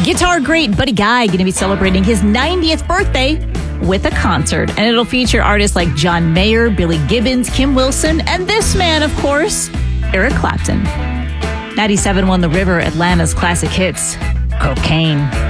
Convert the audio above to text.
Guitar great Buddy Guy going to be celebrating his 90th birthday with a concert. And it'll feature artists like John Mayer, Billy Gibbons, Kim Wilson, and this man, of course, Eric Clapton. 97 won The River, Atlanta's classic hits, Cocaine.